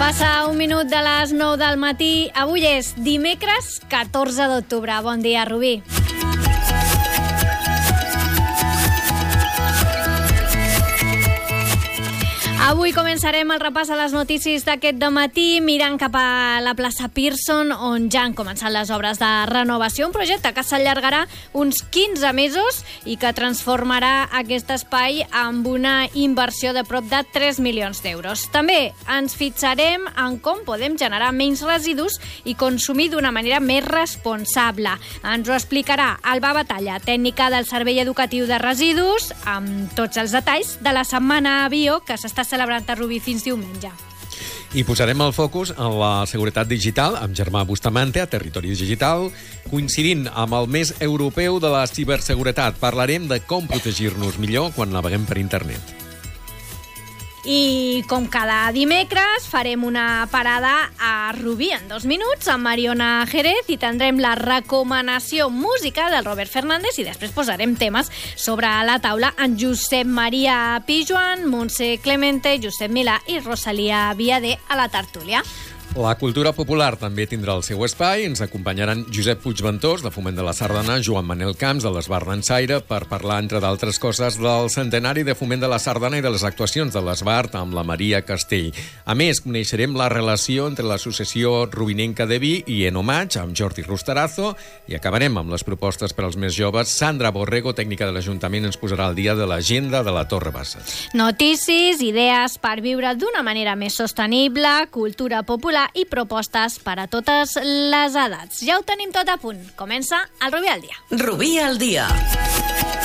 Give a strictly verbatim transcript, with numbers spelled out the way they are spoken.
Passa un minut de les nou del matí. Avui és dimecres catorze d'octubre. Bon dia, Rubí. Avui començarem el repàs a les notícies d'aquest dematí mirant cap a la plaça Pearson, on ja han començat les obres de renovació, un projecte que s'allargarà uns quinze mesos i que transformarà aquest espai amb una inversió de prop de tres milions d'euros. També ens fixarem en com podem generar menys residus i consumir d'una manera més responsable. Ens ho explicarà Alba Batalla, tècnica del Servei Educatiu de Residus, amb tots els detalls de la Setmana Bio que s'està celebrant a Rubí fins diumenge. I posarem el focus en la seguretat digital amb Germà Bustamante a Territori Digital, coincidint amb el mes europeu de la ciberseguretat. Parlarem de com protegir-nos millor quan naveguem per internet. I com cada dimecres farem una parada a Rubí en dos minuts amb Mariona Jerez i tindrem la recomanació musical del Robert Fernández i després posarem temes sobre la taula en Josep Maria Pijuan, Montse Clemente, Josep Milà i Rosalia Viadé a la tertúlia. La cultura popular també tindrà el seu espai. Ens acompanyaran Josep Puigventós, de Foment de la Sardana, Joan Manel Camps, de l'Esbar d'Ensaire, per parlar, entre d'altres coses, del centenari de Foment de la Sardana i de les actuacions de l'Esbar amb la Maria Castell. A més, coneixerem la relació entre l'associació Rubinenca de Vi i En Homatge, amb Jordi Rustarazo, i acabarem amb les propostes per als més joves. Sandra Borrego, tècnica de l'Ajuntament, ens posarà al dia de l'agenda de la Torre Bassas. Notícies, idees per viure d'una manera més sostenible, cultura popular i propostes per a totes les edats. Ja ho tenim tot a punt. Comença el Rubí al dia. Rubí al dia.